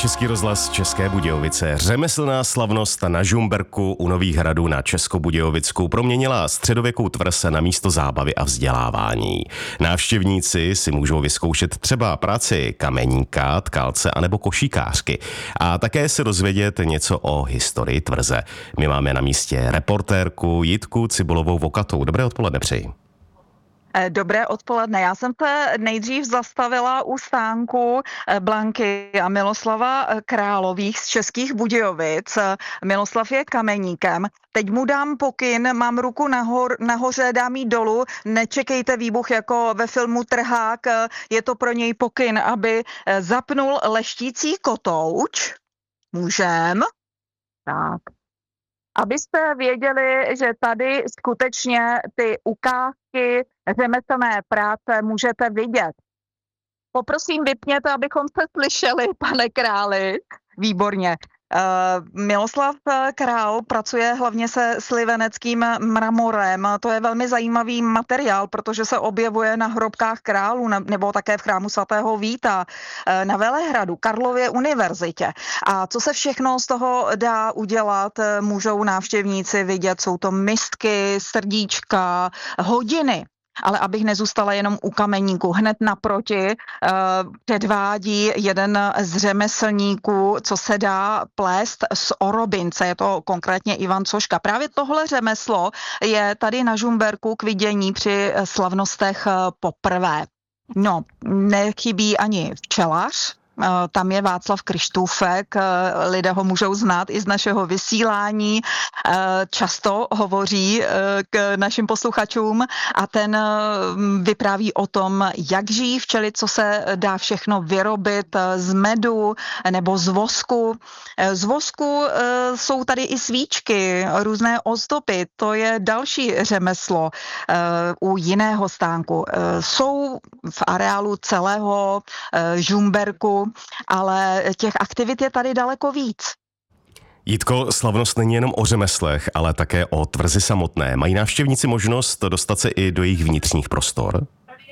Český rozhlas České Budějovice. Řemeslná slavnost na Žumberku u Nových Hradů na Českobudějovicku proměnila středověkou tvrz na místo zábavy a vzdělávání. Návštěvníci si můžou vyzkoušet třeba práci kameníka, tkalce anebo košíkářky a také se dozvědět něco o historii tvrze. My máme na místě reportérku Jitku Cibulovou-Vokatou. Dobré odpoledne přeji. Dobré odpoledne. Já jsem se nejdřív zastavila u stánku Blanky a Miloslava Králových z Českých Budějovic. Miloslav je kameníkem. Teď mu dám pokyn, mám ruku nahoře, dám jí dolů. Nečekejte výbuch jako ve filmu Trhák. Je to pro něj pokyn, aby zapnul leštící kotouč. Můžem? Tak. Abyste věděli, že tady skutečně ty ukázky řemeslné práce můžete vidět. Poprosím, vypněte, abychom se slyšeli, pane králi. Výborně. Miloslav Král pracuje hlavně se sliveneckým mramorem. To je velmi zajímavý materiál, protože se objevuje na hrobkách králů nebo také v chrámu svatého Víta, na Velehradu, Karlově univerzitě. A co se všechno z toho dá udělat, můžou návštěvníci vidět. Jsou to mistky, srdíčka, hodiny. Ale abych nezůstala jenom u kameníku, hned naproti předvádí jeden z řemeslníků, co se dá plést z orobince, je to konkrétně Ivan Cožka. Právě tohle řemeslo je tady na Žumberku k vidění při slavnostech poprvé. No, nechybí ani včelař. Tam je Václav Kryštůfek, lidé ho můžou znát i z našeho vysílání, často hovoří k našim posluchačům a ten vypráví o tom, jak žijí včely, co se dá všechno vyrobit z medu nebo z vosku. Z vosku jsou tady i svíčky, různé ozdoby, to je další řemeslo u jiného stánku. Jsou v areálu celého Žumberku, ale těch aktivit je tady daleko víc. Jitko, slavnost není jenom o řemeslech, ale také o tvrzi samotné. Mají návštěvníci možnost dostat se i do jejich vnitřních prostor?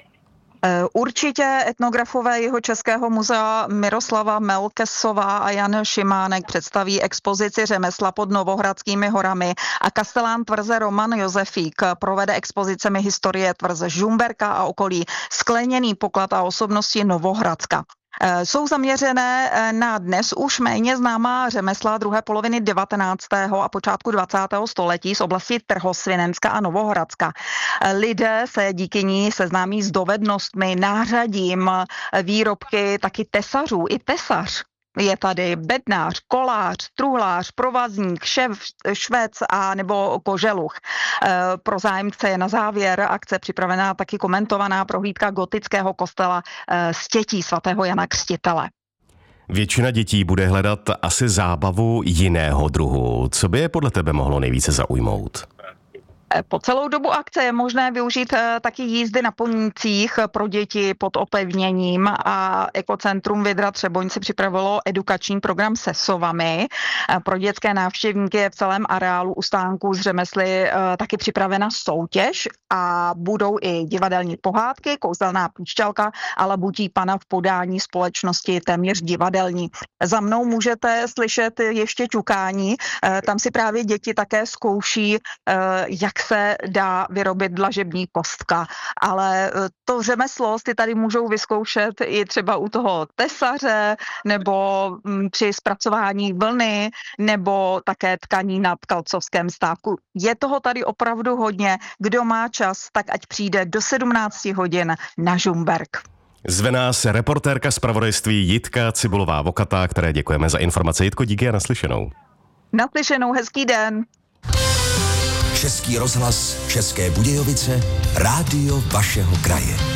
Určitě etnografové Jihočeského muzea Miroslava Melkesová a Jan Šimánek představí expozici řemesla pod Novohradskými horami a kastelán tvrze Roman Josefík provede expozicemi historie tvrze Žumberka a okolí, skleněný poklad a osobnosti Novohradska. Jsou zaměřené na dnes už méně známá řemesla druhé poloviny 19. a počátku 20. století z oblasti Trhosvinenska a Novohradska. Lidé se díky ní seznámí s dovednostmi, nářadím, výrobky taky tesařů. I tesař je tady bednář, kolář, truhlář, provazník, švec a nebo koželuch. Pro zájemce je na závěr akce připravená taky komentovaná prohlídka gotického kostela Stětí svatého Jana Křtitele. Většina dětí bude hledat asi zábavu jiného druhu. Co by je podle tebe mohlo nejvíce zaujmout? Po celou dobu akce je možné využít taky jízdy na ponících pro děti pod opevněním a Ekocentrum Vidra Třeboň si připravilo edukační program se sovami. Pro dětské návštěvníky je v celém areálu u stánků z řemesly taky připravena soutěž a budou i divadelní pohádky, kouzelná píšťalka a labutí pana v podání společnosti téměř divadelní. Za mnou můžete slyšet ještě ťukání, tam si právě děti také zkouší, jak se dá vyrobit dlažební kostka, ale to řemeslo si tady můžou vyzkoušet i třeba u toho tesaře, nebo při zpracování vlny, nebo také tkaní na tkalcovském stávku. Je toho tady opravdu hodně. Kdo má čas, tak ať přijde do 17 hodin na Žumberk. Zve nás reportérka zpravodajství Jitka Cibulová-Vokatá, které děkujeme za informace. Jitko, díky a naslyšenou. Naslyšenou, hezký den. Český rozhlas České Budějovice, rádio vašeho kraje.